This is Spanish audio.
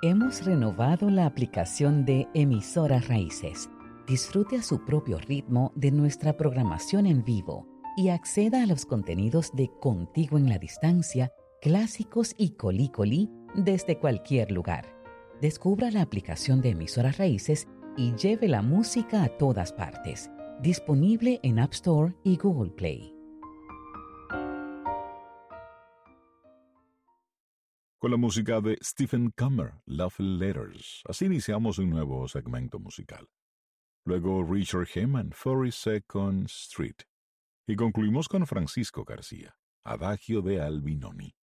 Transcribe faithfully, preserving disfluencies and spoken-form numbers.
Hemos renovado la aplicación de Emisoras Raíces. Disfrute a su propio ritmo de nuestra programación en vivo y acceda a los contenidos de Contigo en la Distancia, clásicos y Colí Colí desde cualquier lugar. Descubra la aplicación de Emisoras Raíces y lleve la música a todas partes. Disponible en App Store y Google Play. Con la música de Stephen Kammer, Love Letters, así iniciamos un nuevo segmento musical. Luego Richard Heyman, forty-second Street. Y concluimos con Francisco García, Adagio de Albinoni.